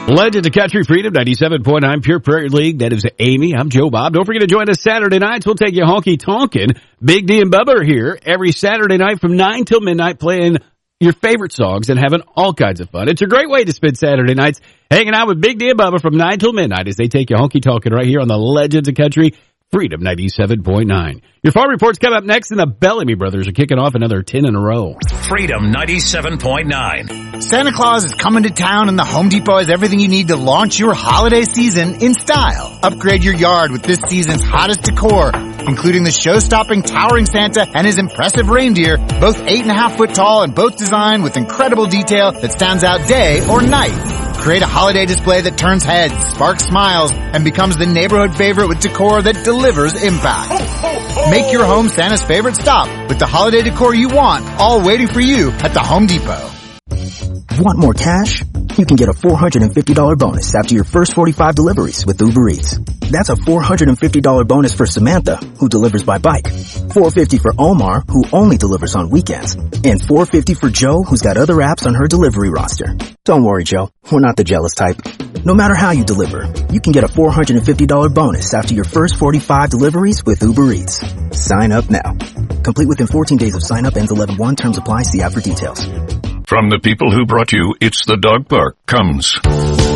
Legends of Country Freedom, 97.9 Pure Prairie League. That is Amy. I'm Joe Bob. Don't forget to join us Saturday nights. We'll take you honky tonkin'. Big D and Bubba are here every Saturday night from 9 till midnight playing your favorite songs and having all kinds of fun. It's a great way to spend Saturday nights hanging out with Big D and Bubba from 9 till midnight as they take you honky tonkin' right here on the Legends of Country Freedom 97.9. Your farm reports come up next, and the Bellamy Brothers are kicking off another 10 in a row. Freedom 97.9. Santa Claus is coming to town, and the Home Depot has everything you need to launch your holiday season in style. Upgrade your yard with this season's hottest decor, including the show-stopping towering Santa and his impressive reindeer, both 8.5 foot tall and both designed with incredible detail that stands out day or night. Create a holiday display that turns heads, sparks smiles, and becomes the neighborhood favorite with decor that delivers impact. Make your home Santa's favorite stop with the holiday decor you want, all waiting for you at the Home Depot. Want more cash? You can get a $450 bonus after your first 45 deliveries with Uber Eats. That's a $450 bonus for Samantha, who delivers by bike, $450 for Omar, who only delivers on weekends, and $450 for Joe, who's got other apps on her delivery roster. Don't worry, Joe. We're not the jealous type. No matter how you deliver, you can get a $450 bonus after your first 45 deliveries with Uber Eats. Sign up now. Complete within 14 days of sign up. Ends 11/1. Terms apply. See app for details. From the people who brought you It's the Dog Park comes